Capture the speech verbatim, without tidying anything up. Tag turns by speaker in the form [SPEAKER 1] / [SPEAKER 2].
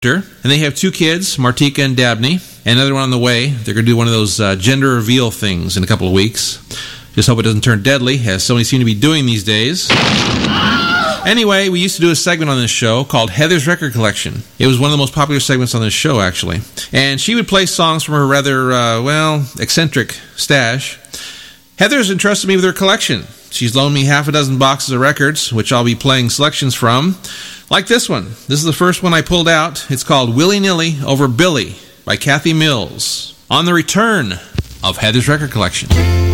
[SPEAKER 1] And they have two kids, Martika and Dabney, and another one on the way. They're going to do one of those uh, gender reveal things in a couple of weeks. Just hope it doesn't turn deadly, as so many seem to be doing these days. Anyway, we used to do a segment on this show called Heather's Record Collection. It was one of the most popular segments on this show, actually. And she would play songs from her rather, uh, well, eccentric stash. Heather's entrusted me with her collection. She's loaned me half a dozen boxes of records, which I'll be playing selections from. Like this one. This is the first one I pulled out. It's called Willy Nilly Over Billy by Kathy Mills. On the return of Heather's Record Collection.